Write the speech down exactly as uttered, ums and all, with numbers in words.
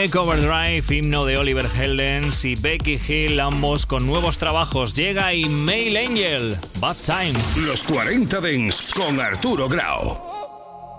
Take Overdrive, himno de Oliver Heldens, y Becky Hill, ambos con nuevos trabajos. Llega y Mail Angel, Bad Time. Los cuarenta Dance con Arturo Grau.